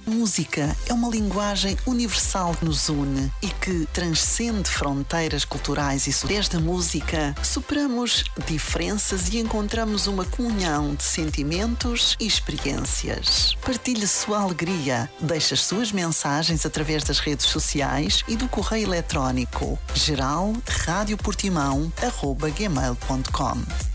Música é uma linguagem universal que nos une e que transcende fronteiras culturais e sociais. Da música, superamos diferenças e encontramos uma comunhão de sentimentos e experiências. Partilhe sua alegria, deixe as suas mensagens através das redes sociais e do correio eletrónico geral radioportimão@gmail.com.